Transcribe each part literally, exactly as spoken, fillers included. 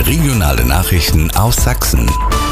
Regionale Nachrichten aus Sachsen.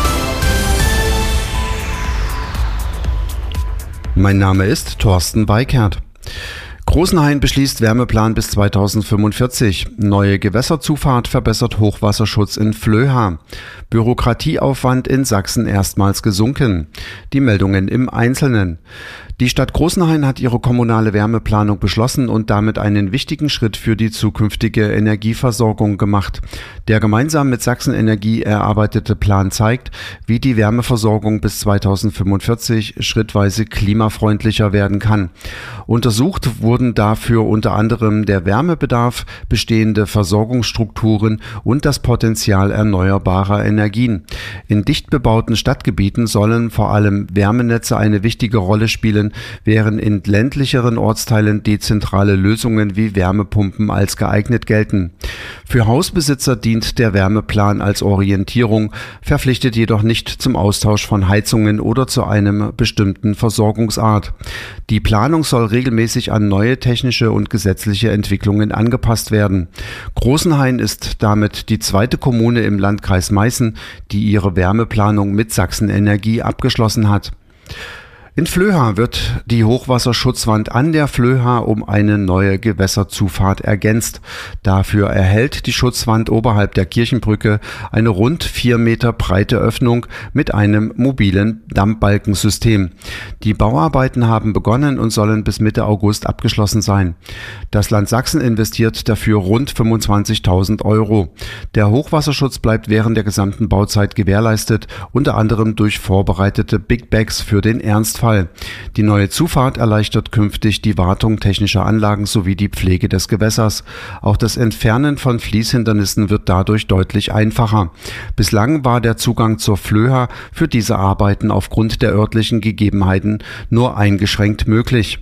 Mein Name ist Thorsten Weikert. Großenhain beschließt Wärmeplan bis zweitausendfünfundvierzig. Neue Gewässerzufahrt verbessert Hochwasserschutz in Flöha. Bürokratieaufwand in Sachsen erstmals gesunken. Die Meldungen im Einzelnen. Die Stadt Großenhain hat ihre kommunale Wärmeplanung beschlossen und damit einen wichtigen Schritt für die zukünftige Energieversorgung gemacht. Der gemeinsam mit Sachsen Energie erarbeitete Plan zeigt, wie die Wärmeversorgung bis zweitausendfünfundvierzig schrittweise klimafreundlicher werden kann. Untersucht wurden dafür unter anderem der Wärmebedarf, bestehende Versorgungsstrukturen und das Potenzial erneuerbarer Energien. In dicht bebauten Stadtgebieten sollen vor allem Wärmenetze eine wichtige Rolle spielen, während in ländlicheren Ortsteilen dezentrale Lösungen wie Wärmepumpen als geeignet gelten. Für Hausbesitzer dient der Wärmeplan als Orientierung, verpflichtet jedoch nicht zum Austausch von Heizungen oder zu einem bestimmten Versorgungsart. Die Planung soll regelmäßig an neue technische und gesetzliche Entwicklungen angepasst werden. Großenhain ist damit die zweite Kommune im Landkreis Meißen, die ihre Wärmeplanung mit Sachsen Energie abgeschlossen hat. In Flöha wird die Hochwasserschutzwand an der Flöha um eine neue Gewässerzufahrt ergänzt. Dafür erhält die Schutzwand oberhalb der Kirchenbrücke eine rund vier Meter breite Öffnung mit einem mobilen Dammbalkensystem. Die Bauarbeiten haben begonnen und sollen bis Mitte August abgeschlossen sein. Das Land Sachsen investiert dafür rund fünfundzwanzigtausend Euro. Der Hochwasserschutz bleibt während der gesamten Bauzeit gewährleistet, unter anderem durch vorbereitete Big Bags für den Ernstfall. Die neue Zufahrt erleichtert künftig die Wartung technischer Anlagen sowie die Pflege des Gewässers. Auch das Entfernen von Fließhindernissen wird dadurch deutlich einfacher. Bislang war der Zugang zur Flöha für diese Arbeiten aufgrund der örtlichen Gegebenheiten nur eingeschränkt möglich.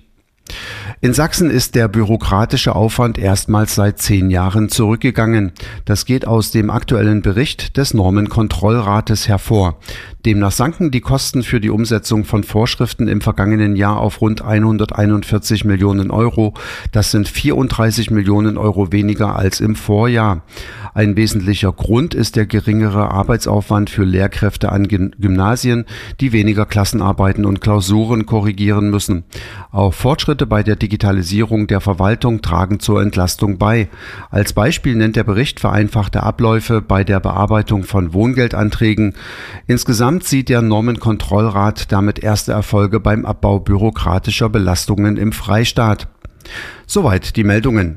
In Sachsen ist der bürokratische Aufwand erstmals seit zehn Jahren zurückgegangen. Das geht aus dem aktuellen Bericht des Normenkontrollrates hervor. Demnach sanken die Kosten für die Umsetzung von Vorschriften im vergangenen Jahr auf rund hunderteinundvierzig Millionen Euro. Das sind vierunddreißig Millionen Euro weniger als im Vorjahr. Ein wesentlicher Grund ist der geringere Arbeitsaufwand für Lehrkräfte an Gymnasien, die weniger Klassenarbeiten und Klausuren korrigieren müssen. Auch Fortschritte bei der Digitalisierung der Verwaltung tragen zur Entlastung bei. Als Beispiel nennt der Bericht vereinfachte Abläufe bei der Bearbeitung von Wohngeldanträgen. Insgesamt sieht der Normenkontrollrat damit erste Erfolge beim Abbau bürokratischer Belastungen im Freistaat. Soweit die Meldungen.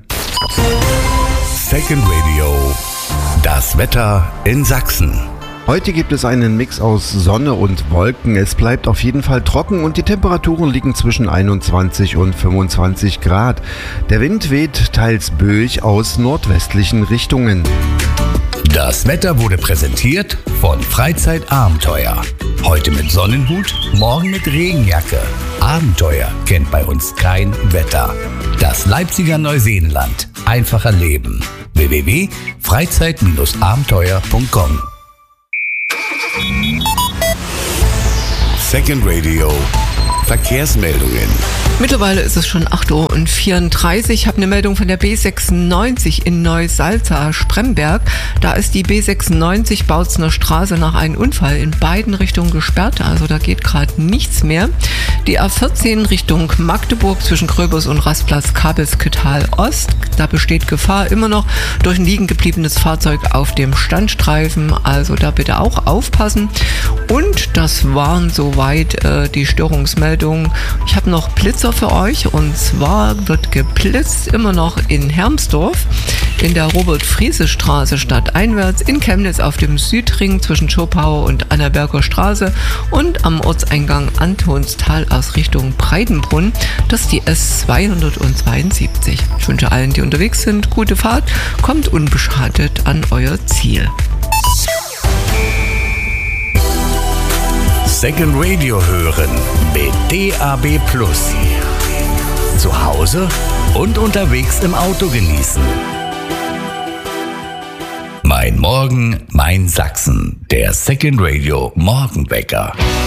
Second Radio. Das Wetter in Sachsen. Heute gibt es einen Mix aus Sonne und Wolken. Es bleibt auf jeden Fall trocken und die Temperaturen liegen zwischen einundzwanzig und fünfundzwanzig Grad. Der Wind weht teils böig aus nordwestlichen Richtungen. Das Wetter wurde präsentiert von Freizeitabenteuer. Heute mit Sonnenhut, morgen mit Regenjacke. Abenteuer kennt bei uns kein Wetter. Das Leipziger Neuseenland. Einfacher Leben. w w w punkt freizeit abenteuer punkt com. Second Radio. Verkehrsmeldungen. Mittlerweile ist es schon acht Uhr vierunddreißig. Ich habe eine Meldung von der B sechsundneunzig in Neusalza-Spremberg. Da ist die B sechsundneunzig Bautzener Straße nach einem Unfall in beiden Richtungen gesperrt. Also da geht gerade nichts mehr. Die A vierzehn Richtung Magdeburg zwischen Gröbers und Rastplatz Kabelsküttal Ost. Da besteht Gefahr immer noch durch ein liegen gebliebenes Fahrzeug auf dem Standstreifen. Also da bitte auch aufpassen. Und das waren soweit äh, die Störungsmeldungen. Ich habe noch Blitzer für euch und zwar wird geblitzt immer noch in Hermsdorf in der Robert-Friese-Straße stadteinwärts, in Chemnitz auf dem Südring zwischen Schopau und Annaberger Straße und am Ortseingang Antonstal aus Richtung Breitenbrunn. Das ist die S zweihundertzweiundsiebzig. Ich wünsche allen, die unterwegs sind, gute Fahrt, kommt unbeschadet an euer Ziel. Second Radio hören mit D A B Plus. Zu Hause und unterwegs im Auto genießen. Mein Morgen, mein Sachsen. Der Second Radio Morgenwecker.